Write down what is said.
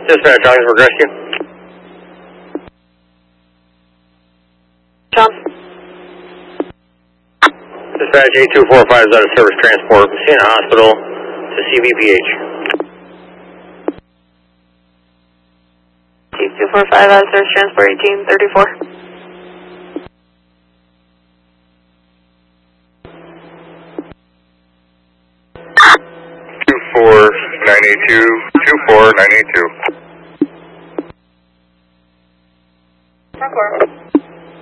Dispatch, Augsburg Rescue. John. Dispatch, 8245 is out of service transport. Messina Hospital to CVPH. 8245 out of service transport, 1834. 24982.